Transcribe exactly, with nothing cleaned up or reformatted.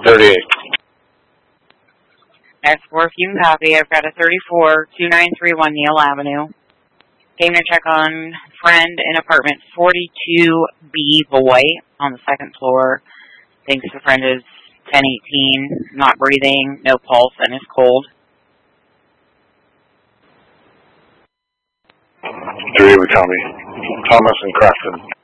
thirty-eight. Next four, if you can copy, I've got a thirty-four, two nine three one Neal Avenue. Came to check on friend in apartment forty-two B Boy on the second floor. Thinks the friend is ten eighteen, not breathing, no pulse, and is cold. Three, we copy. Thomas and Crafton.